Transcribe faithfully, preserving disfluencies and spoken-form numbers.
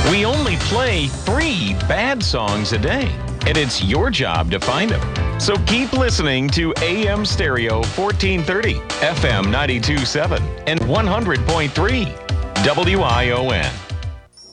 We only play three bad songs a day, and it's your job to find them. So keep listening to A M Stereo fourteen thirty, F M ninety-two point seven, and one hundred point three W I O N.